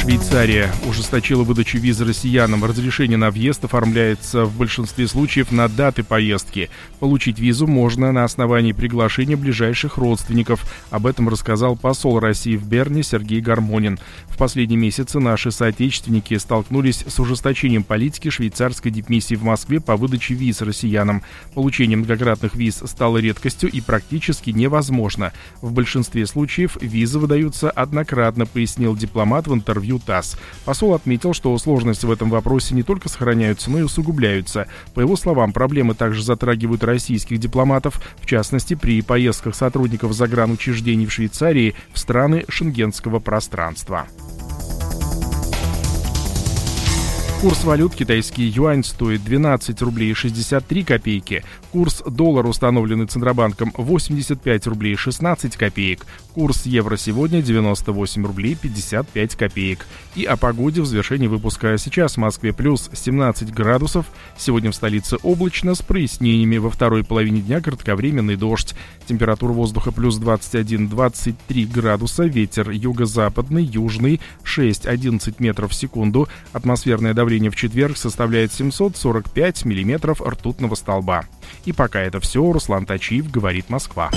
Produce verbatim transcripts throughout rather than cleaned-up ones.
Швейцария ужесточила выдачу визы россиянам. Разрешение на въезд оформляется в большинстве случаев на даты поездки. Получить визу можно на основании приглашения ближайших родственников. Об этом рассказал посол России в Берне Сергей Гармонин. В последние месяцы наши соотечественники столкнулись с ужесточением политики швейцарской дипмиссии в Москве по выдаче виз россиянам. Получение многократных виз стало редкостью и практически невозможно. В большинстве случаев визы выдаются однократно, пояснил дипломат в интервью ТАСС. Посол отметил, что сложности в этом вопросе не только сохраняются, но и усугубляются. По его словам, проблемы также затрагивают российских дипломатов, в частности, при поездках сотрудников загранучреждений в Швейцарии в страны шенгенского пространства. Курс валют: китайский юань стоит двенадцать рублей шестьдесят три копейки. Курс доллара, установленный Центробанком, восемьдесят пять рублей шестнадцать копеек. Курс евро сегодня девяносто восемь рублей пятьдесят пять копеек. И о погоде в завершении выпуска. Сейчас в Москве плюс семнадцать градусов. Сегодня в столице облачно с прояснениями. Во второй половине дня кратковременный дождь. Температура воздуха плюс двадцать один - двадцать три градуса. Ветер юго-западный, южный шесть - одиннадцать метров в секунду. Атмосферное давление Давление в четверг составляет семьсот сорок пять миллиметров ртутного столба. И пока это все. Руслан Тачиев, говорит Москва.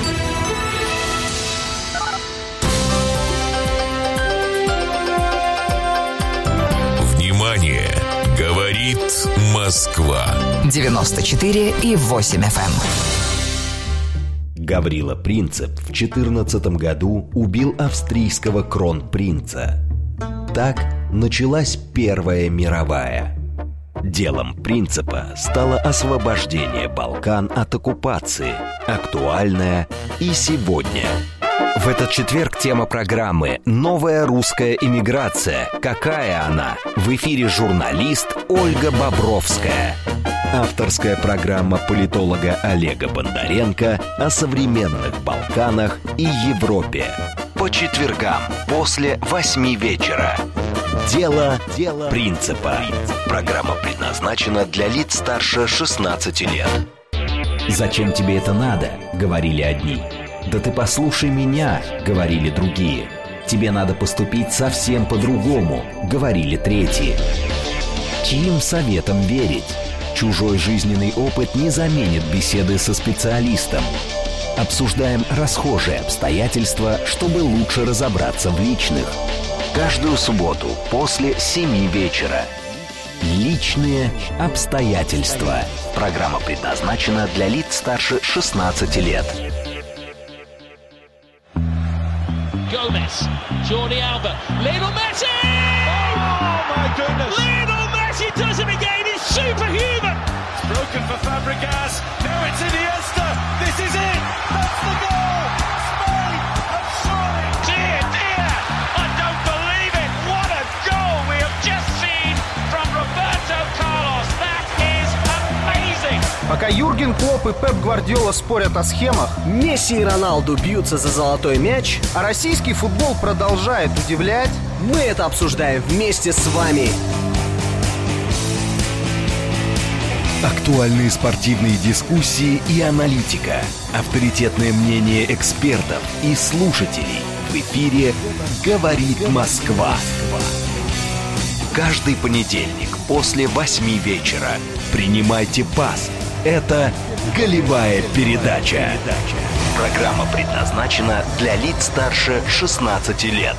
Внимание! Говорит Москва. девяносто четыре и восемь эф эм. Гаврила Принцип в четырнадцатом году убил австрийского кронпринца. Так началась Первая мировая. Делом Принципа стало освобождение Балкан от оккупации, актуальное и сегодня. В этот четверг тема программы «Новая русская эмиграция. Какая она?» В эфире журналист Ольга Бобровская. Авторская программа политолога Олега Бондаренко о современных Балканах и Европе. По четвергам после восьми вечера. Дело, Дело Принципа. Программа предназначена для лиц старше шестнадцати лет. «Зачем тебе это надо?» — говорили одни. «Да ты послушай меня», — говорили другие. «Тебе надо поступить совсем по-другому», — говорили третьи. Чьим советом верить? Чужой жизненный опыт не заменит беседы со специалистом. Обсуждаем расхожие обстоятельства, чтобы лучше разобраться в личных. Каждую субботу после семи вечера. Личные обстоятельства. Программа предназначена для лиц старше шестнадцати лет. Gomez, Jordi Alba, Lionel Messi! Oh my goodness! Lionel Messi does it again! It's superhuman! It's broken for Fabregas. Now it's Iniesta. This is it. That's the goal. Spain have surely. Dear, dear! I don't believe it. What a goal we have just seen from Roberto Carlos. That is amazing. Пока Юрген Клопп и Пеп Гвардиола спорят о схемах, Месси и Роналду бьются за золотой мяч, а российский футбол продолжает удивлять, мы это обсуждаем вместе с вами. Актуальные спортивные дискуссии и аналитика. Авторитетное мнение экспертов и слушателей. В эфире «Говорит Москва». Каждый понедельник после восьми вечера. Принимайте пас. Это «Голевая передача». Программа предназначена для лиц старше шестнадцати лет.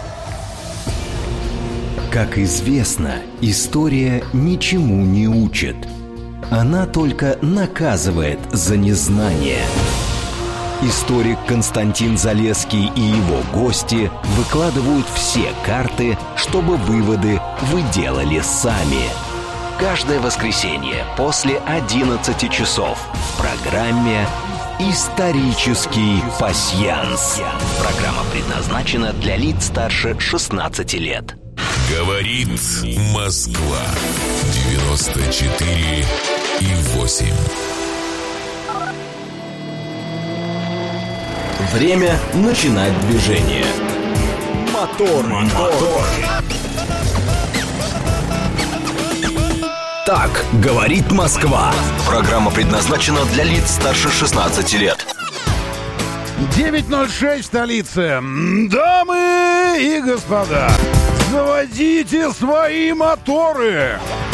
Как известно, история ничему не учит. Она только наказывает за незнание. Историк Константин Залесский и его гости выкладывают все карты, чтобы выводы вы делали сами. Каждое воскресенье после одиннадцати часов в программе «Исторический пасьянс». Программа предназначена для лиц старше шестнадцати лет. Говорит Москва. девяносто четыре и восемь. Время начинать движение. Мотор, мотор. Так говорит Москва. Программа предназначена для лиц старше шестнадцати лет. девять ноль шесть в столице. Дамы и господа, Заводите свои моторы!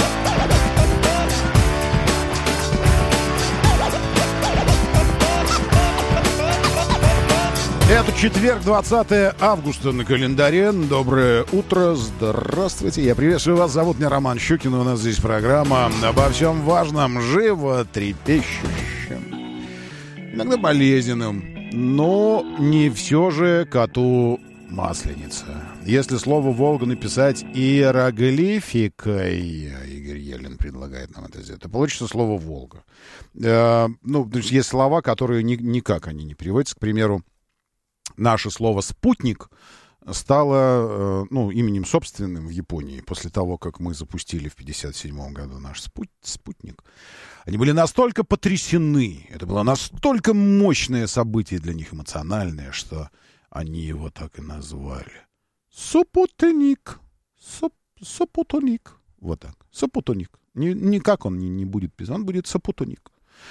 Это четверг, двадцатое августа на календаре. Доброе утро, здравствуйте. Я приветствую вас. Зовут меня Роман Щукин. У нас здесь программа обо всем важном, животрепещущем, иногда болезненным, но не все же коту масленица. Если слово «Волга» написать иероглификой, Игорь Елен предлагает нам это сделать, то получится слово «Волга». Э, ну, есть слова, которые ни, никак они не переводятся. К примеру, наше слово «спутник» стало, ну, именем собственным в Японии после того, как мы запустили в пятьдесят седьмом году наш спутник. Они были настолько потрясены, это было настолько мощное событие для них, эмоциональное, что они его так и назвали. Супутник. Суп, супутник. Вот так. Супутник. Ни, никак он не, не будет писать, он будет супутник.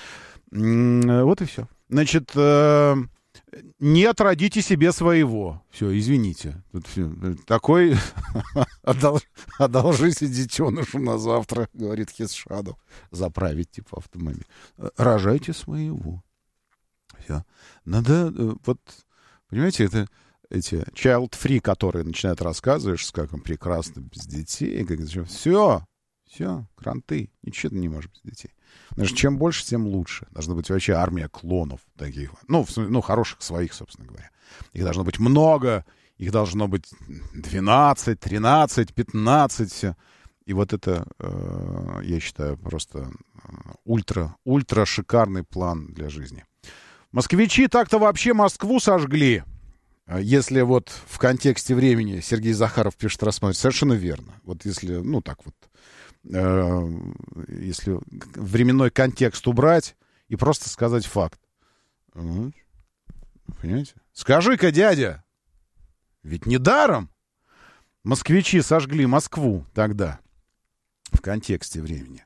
Вот и все. Значит, э, нет, родите себе своего. Все, извините. Тут все. Такой одол, одолжите детенышу на завтра, говорит Хисшадов. Заправить типа автомобиль. Рожайте своего. Все. Надо, вот, понимаете, это эти child-free, которые начинают рассказывать, как им прекрасно без детей. Как, все, все, кранты. Ничего ты не можешь без детей. Потому что чем больше, тем лучше. Должна быть вообще армия клонов таких. Ну, в, ну, хороших своих, собственно говоря. Их должно быть много. Их должно быть двенадцать, тринадцать, пятнадцать. Все. И вот это, э, я считаю, просто ультра, ультра шикарный план для жизни. Москвичи так-то вообще Москву сожгли. Если вот в контексте времени Сергей Захаров пишет, рассматривать, совершенно верно. Вот если, ну так вот, э, если временной контекст убрать и просто сказать факт. Вот. Понимаете? Скажи-ка, дядя, ведь недаром москвичи сожгли Москву тогда в контексте времени.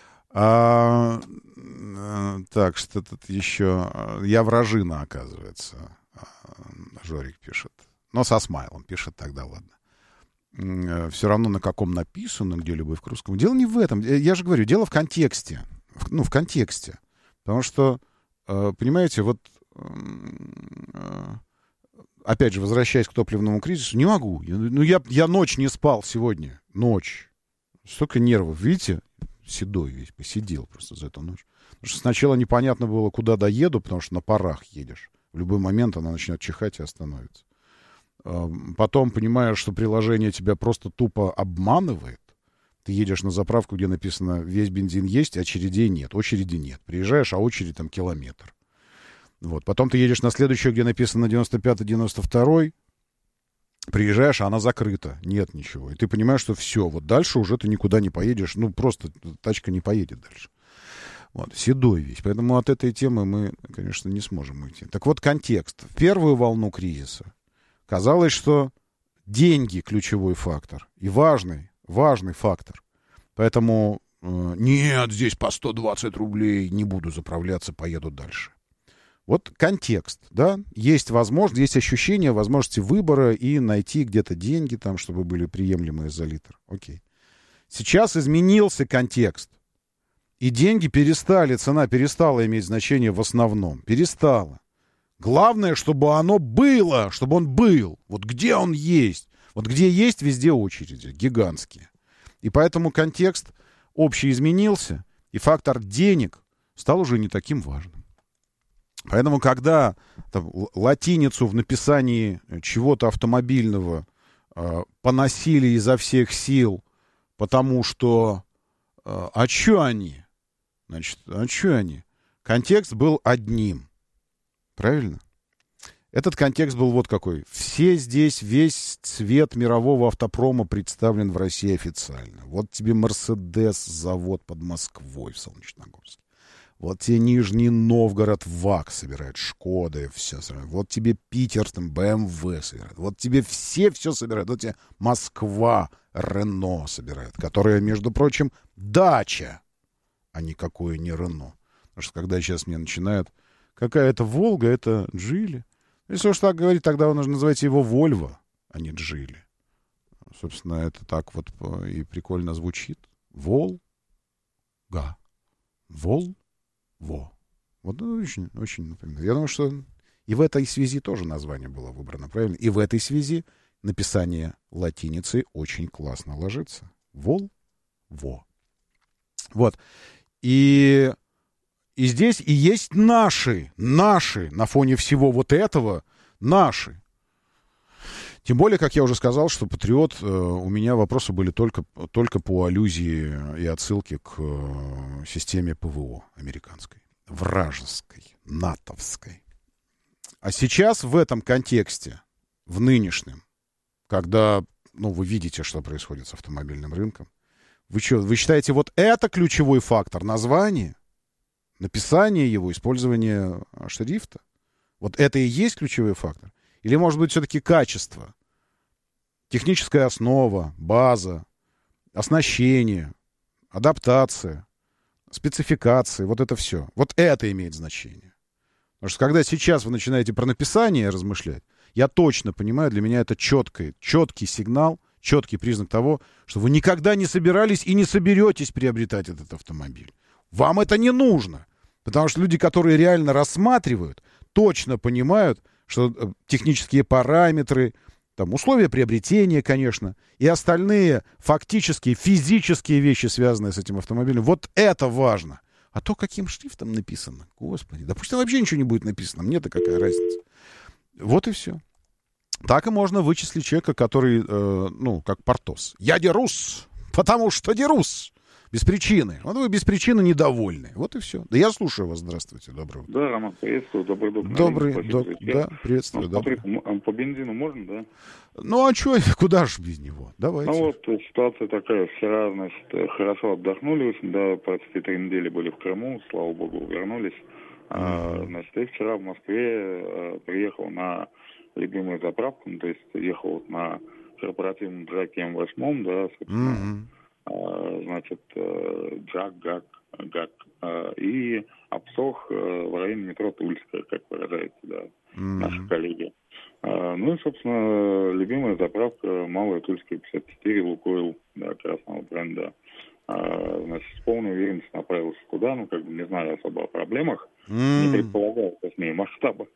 А, так, что тут еще... Я вражина, оказывается. Жорик пишет. Но со смайлом пишет тогда, ладно. Все равно на каком написано, где любовь к русскому. Дело не в этом. Я же говорю, дело в контексте. Ну, в контексте. Потому что, понимаете, вот... Опять же, возвращаясь к топливному кризису, не могу. Ну, я, я ночь не спал сегодня. Ночь. Столько нервов. Видите? Седой весь. Посидел просто за эту ночь. Потому что сначала непонятно было, куда доеду, потому что на парах едешь. В любой момент она начнет чихать и остановится. Потом понимаешь, что приложение тебя просто тупо обманывает. Ты едешь на заправку, где написано «весь бензин есть», очередей нет. Очереди нет. Приезжаешь, а очередь там километр. Вот. Потом ты едешь на следующую, где написано девяносто пятый, девяносто второй. Приезжаешь, а она закрыта. Нет ничего. И ты понимаешь, что все. Вот дальше уже ты никуда не поедешь. Ну, просто тачка не поедет дальше. Вот, седой весь. Поэтому от этой темы мы, конечно, не сможем уйти. Так вот, контекст. В первую волну кризиса казалось, что деньги — ключевой фактор. И важный, важный фактор. Поэтому э, нет, здесь по сто двадцать рублей, не буду заправляться, поеду дальше. Вот контекст, да. Есть возможность, есть ощущение возможности выбора и найти где-то деньги там, чтобы были приемлемые за литр. Окей. Сейчас изменился контекст. И деньги перестали, цена перестала иметь значение в основном. Перестала. Главное, чтобы оно было, чтобы он был. Вот где он есть. Вот где есть, везде очереди. Гигантские. И поэтому контекст общий изменился. И фактор денег стал уже не таким важным. Поэтому, когда там, латиницу в написании чего-то автомобильного э, поносили изо всех сил, потому что... Э, а чё они? Значит, а что они? Контекст был одним. Правильно? Этот контекст был вот какой. Все здесь, весь цвет мирового автопрома представлен в России официально. Вот тебе Мерседес, завод под Москвой в Солнечногорске. Вот тебе Нижний Новгород, ВАК собирает, Шкода, все собирает. Вот тебе Питер, там, бэ эм вэ собирает. Вот тебе все все собирают. Вот тебе Москва, Рено собирает, которая, между прочим, дача, а никакое не Рено. Потому что когда сейчас мне начинают, какая-то Волга, это Джили. Если уж так говорить, тогда нужно называть его Вольво, а не Джили. собственно, это так вот и прикольно звучит. Волга. Вол. Во. Вот очень, очень напоминает. Я думаю, что и в этой связи тоже название было выбрано правильно. И в этой связи написание латиницей очень классно ложится. Вол. Во. Вот. И, и здесь и есть наши, наши, на фоне всего вот этого, наши. Тем более, как я уже сказал, что «Патриот», э, у меня вопросы были только, только по аллюзии и отсылке к э, системе ПВО американской, вражеской, натовской. А сейчас в этом контексте, в нынешнем, когда, ну, вы видите, что происходит с автомобильным рынком, вы что, вы считаете, вот это ключевой фактор названия, написание его, использование шрифта? Вот это и есть ключевой фактор? Или, может быть, все-таки качество, техническая основа, база, оснащение, адаптация, спецификации, вот это все. Вот это имеет значение. Потому что когда сейчас вы начинаете про написание размышлять, я точно понимаю, для меня это четкий, четкий сигнал, четкий признак того, что вы никогда не собирались и не соберетесь приобретать этот автомобиль. Вам это не нужно. Потому что люди, которые реально рассматривают, точно понимают, что технические параметры, там, условия приобретения, конечно, и остальные фактические, физические вещи, связанные с этим автомобилем, вот это важно. А то, каким шрифтом написано, господи, да пусть там вообще ничего не будет написано, мне-то какая разница. Вот и все. Так и можно вычислить человека, который, э, ну, как Портос. Я дерусь, потому что дерусь. Без причины. Вот вы без причины недовольны. Вот и все. Да я слушаю вас. Здравствуйте. Доброго утра. Да, Роман, приветствую. Добрый док. Добрый док. Да, приветствую. Ну, смотри, по бензину можно, да? Ну, а что, куда же без него? Давайте. Ну, вот ситуация такая. Вчера, значит, хорошо отдохнули. Да, почти три недели были в Крыму. Слава богу, вернулись. Mm-hmm. А, значит, я вчера в Москве а, приехал на любимую заправку. Ну, то есть ехал на корпоративном траке эм восемь, да, собственно. Mm-hmm. Значит, Джак, Гак, Гак, и обсох в районе метро Тульская, как выражается, да, mm-hmm. наши коллеги. Ну и, собственно, любимая заправка Малая Тульская пятьдесят четыре, Лукойл, да, красного бренда. Значит, с полной уверенностью направился туда, ну, как бы не знаю особо о проблемах, mm-hmm. не предполагаю, с ней масштаба.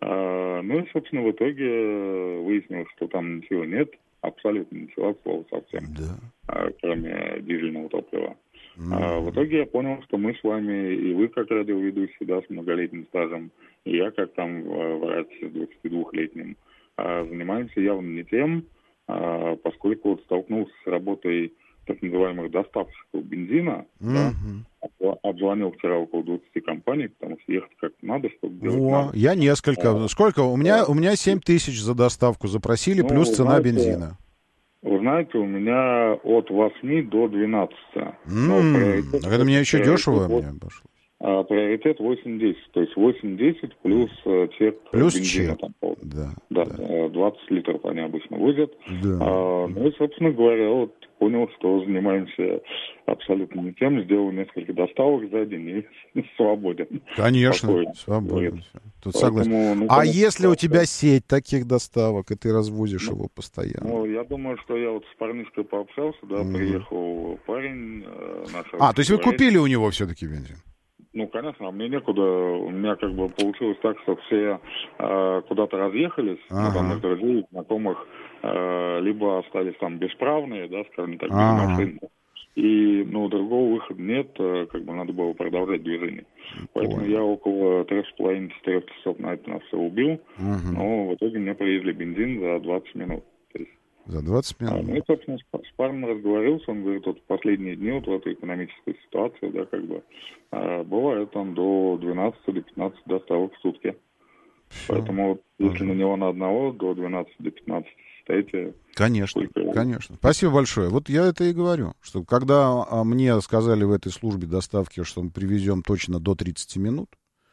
Ну и, собственно, в итоге выяснилось, что там ничего нет. Абсолютно ничего от слова совсем, да. а, кроме дизельного топлива. Mm-hmm. А, в итоге я понял, что мы с вами, и вы как радиоведущий, да, с многолетним стажем, и я как там врач с двадцатидвухлетним, а, занимаемся явно не тем, а, поскольку вот столкнулся с работой так называемых доставщиков бензина, mm-hmm. да, обзвонил вчера около двадцати компаний, потому что ехать как-то надо, чтобы делать О, надо. Я несколько. А, Сколько? У меня, у меня семь тысяч за доставку запросили, ну, плюс цена знаете, бензина. Вы знаете, у меня от восьми до двенадцати. Mm-hmm. Это мне еще дешево вот, мне обошлось. А, приоритет восемь-десять. То есть восемь-десять плюс чек плюс бензина. Чек. Там, да, да, да, двадцать литров они обычно возят. Да. А, ну и, собственно говоря, вот понял, что занимаемся абсолютно не тем. Сделал несколько доставок за день и свободен. Конечно, спокойно. Свободен. Тут Поэтому, согласен. ну, а конечно, если у тебя сеть таких доставок, и ты развозишь ну, его постоянно? Ну, я думаю, что я вот с парнишкой пообщался, да, mm-hmm. приехал парень. Э, наш а, то есть вы купили у него все-таки бензин? Ну, конечно, а мне некуда. У меня как бы получилось так, что все э, куда-то разъехались, ага. ну, там, из друзей, знакомых, э, либо остались там бесправные, да, скажем так, без ага. машин. И, ну, другого выхода нет, э, как бы надо было продолжать движение. Поэтому Ой. я около трех с половиной-четырех часов на это на все убил, ага. но в итоге мне привезли бензин за двадцать минут. За двадцать минут. А, ну и, собственно, с парнем разговаривался, он говорит, вот в последние дни, вот в эту экономическую ситуацию, да, как бы, а, бывает там до двенадцати, до пятнадцати доставок в сутки. Все. Поэтому вот, если на него на одного, до двенадцати, до пятнадцати считайте. Конечно, сколько... конечно. Спасибо большое. Вот я это и говорю, что когда мне сказали в этой службе доставки, что мы привезем точно до тридцати минут,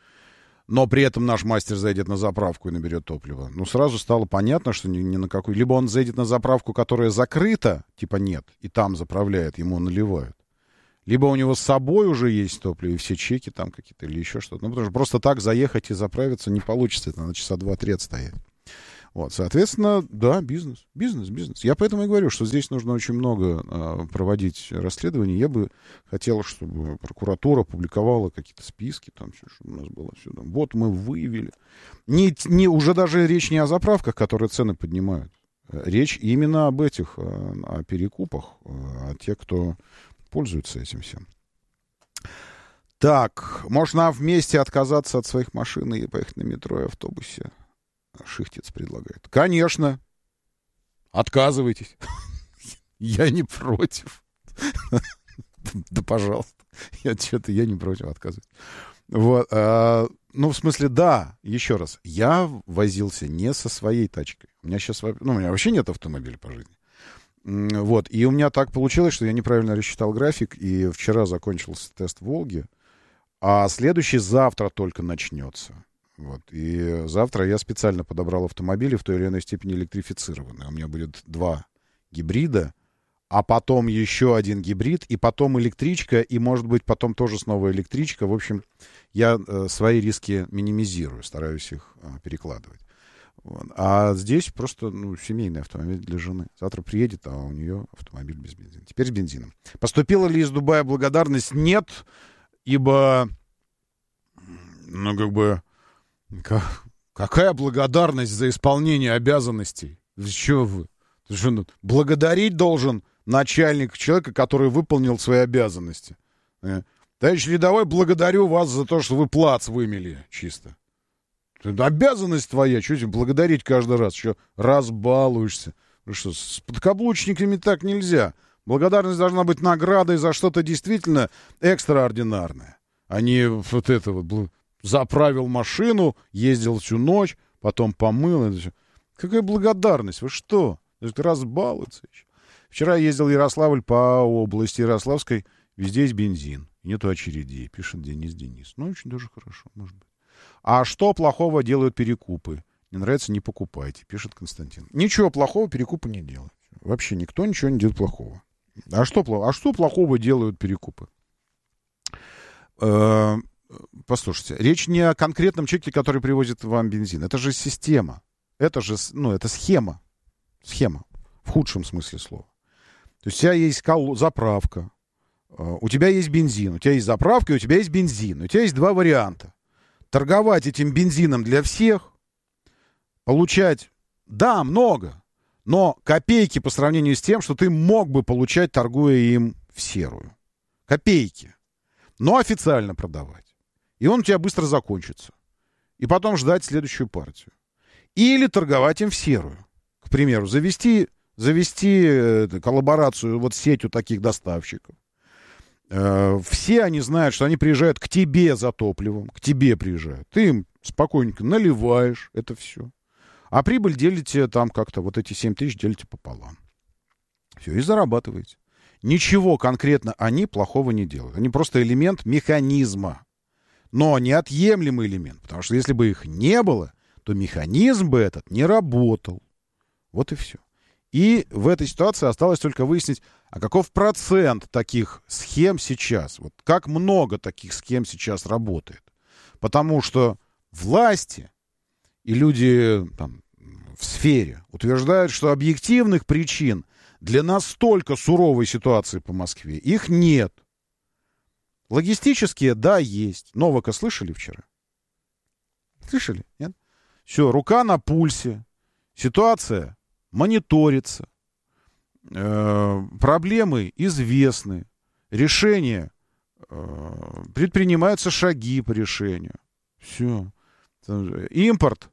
но при этом наш мастер зайдет на заправку и наберет топливо, ну, сразу стало понятно, что ни, ни на какую... Либо он зайдет на заправку, которая закрыта, типа нет, и там заправляет, ему наливают. Либо у него с собой уже есть топливо, и все чеки там какие-то, или еще что-то. Ну, потому что просто так заехать и заправиться не получится, это надо часа два-три отстоять. Вот, соответственно, да, бизнес, бизнес, бизнес. Я поэтому и говорю, что здесь нужно очень много а, проводить расследований. Я бы хотел, чтобы прокуратура публиковала какие-то списки, там, чтобы у нас было все. Там. Вот мы выявили. Не, не, уже даже речь не о заправках, которые цены поднимают. Речь именно об этих, о, о перекупах, о тех, кто пользуется этим всем. Так, можно вместе отказаться от своих машин и поехать на метро и автобусе. Шихтец предлагает. Конечно. Отказывайтесь. Я не против. Да, пожалуйста. Я что-то, я не против отказывать. Вот. Ну, в смысле, да, еще раз. Я возился не со своей тачкой. У меня сейчас, ну, у меня вообще нет автомобиля по жизни. Вот. И у меня так получилось, что я неправильно рассчитал график, и вчера закончился тест Волги, а следующий завтра только начнется. Вот. И завтра я специально подобрал автомобили в той или иной степени электрифицированные. У меня будет два гибрида, а потом еще один гибрид, и потом электричка, и, может быть, потом тоже снова электричка. В общем, я э, свои риски минимизирую, стараюсь их э, перекладывать. Вот. А здесь просто ну, семейный автомобиль для жены. Завтра приедет, а у нее автомобиль без бензина. Теперь с бензином. Поступила ли из Дубая благодарность? Нет, ибо, ну, как бы... Как, какая благодарность за исполнение обязанностей? Что вы? Ты что, ну, благодарить должен начальник человека, который выполнил свои обязанности. Э? Товарищ рядовой, благодарю вас за то, что вы плац вымели чисто. Это обязанность твоя, что тебе благодарить каждый раз? Что разбалуешься? Ну что, с подкаблучниками так нельзя. Благодарность должна быть наградой за что-то действительно экстраординарное, а не вот это вот... Заправил машину, ездил всю ночь, потом помыл. Какая благодарность? Вы что? Разбалуется еще. Вчера ездил в Ярославль по области Ярославской. Везде есть бензин. Нету очередей. Пишет Денис Денис. Ну, очень даже хорошо, может быть. А что плохого делают перекупы? Не нравится, не покупайте, пишет Константин. Ничего плохого перекупы не делают. Вообще никто ничего не делает плохого. А что, а что плохого делают перекупы? Послушайте, речь не о конкретном человеке, который привозит вам бензин. Это же система. Это же, ну, это схема. Схема. В худшем смысле слова. То есть у тебя есть заправка, у тебя есть бензин, у тебя есть заправка, и у тебя есть бензин. У тебя есть два варианта. Торговать этим бензином для всех, получать, да, много, но копейки по сравнению с тем, что ты мог бы получать, торгуя им в серую. Копейки. Но официально продавать. И он у тебя быстро закончится. И потом ждать следующую партию. Или торговать им в серую. К примеру, завести, завести э, коллаборацию вот с сетью таких доставщиков. Э, все они знают, что они приезжают к тебе за топливом. К тебе приезжают. Ты им спокойненько наливаешь это все. А прибыль делите там как-то, вот эти семь тысяч делите пополам. Все, и зарабатываете. Ничего конкретно они плохого не делают. Они просто элемент механизма. Но неотъемлемый элемент. Потому что если бы их не было, то механизм бы этот не работал. Вот и все. И в этой ситуации осталось только выяснить, а каков процент таких схем сейчас. Вот как много таких схем сейчас работает. Потому что власти и люди там, в сфере утверждают, что объективных причин для настолько суровой ситуации по Москве их нет. Логистические, да, есть. Новака слышали вчера? Слышали? Нет? Все, рука на пульсе. Ситуация мониторится. Э, проблемы известны. Решения. Э, предпринимаются шаги по решению. Все. Импорт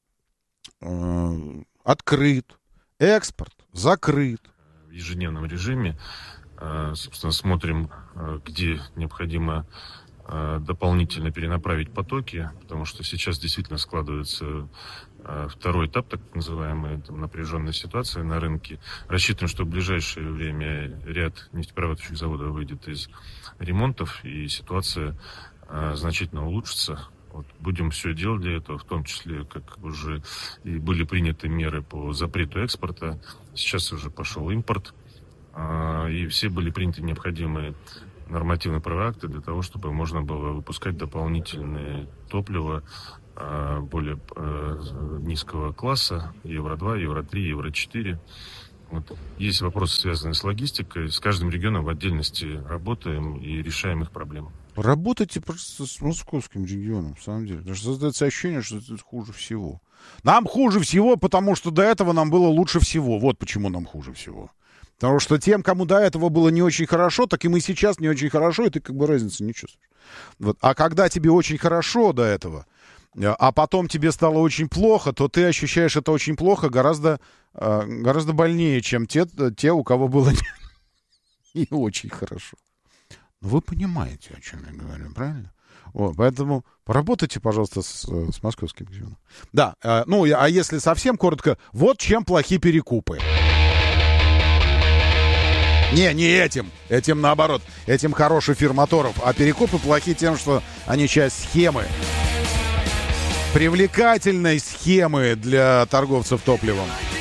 э, открыт. Экспорт закрыт. В ежедневном режиме собственно, смотрим, где необходимо дополнительно перенаправить потоки, потому что сейчас действительно складывается второй этап, так называемая там, напряженная ситуация на рынке. Рассчитываем, что в ближайшее время ряд нефтеперерабатывающих заводов выйдет из ремонтов, и ситуация значительно улучшится. Вот, будем все делать для этого, в том числе, как уже и были приняты меры по запрету экспорта. Сейчас уже пошел импорт. И все были приняты необходимые нормативные правовые акты для того, чтобы можно было выпускать дополнительное топливо более низкого класса, евро два, евро три, евро четыре. Вот. Есть вопросы, связанные с логистикой. С каждым регионом в отдельности работаем и решаем их проблемы. Работайте просто с московским регионом, на самом деле. Потому что создается ощущение, что это хуже всего. Нам хуже всего, потому что до этого нам было лучше всего. Вот почему нам хуже всего. Потому что тем, кому до этого было не очень хорошо, так и мы сейчас не очень хорошо, и ты как бы разницы не чувствуешь. Вот. А когда тебе очень хорошо до этого, а потом тебе стало очень плохо, то ты ощущаешь это очень плохо гораздо, гораздо больнее, чем те, те у кого было не, не очень хорошо. Но вы понимаете, о чем я говорю, правильно? Вот, поэтому поработайте, пожалуйста, с, с московским регионом. Да, ну, а если совсем коротко, вот чем плохи перекупы. Не, не этим. Этим наоборот. Этим хороший эфир моторов. А перекупы плохи тем, что они часть схемы. Привлекательной схемы для торговцев топливом.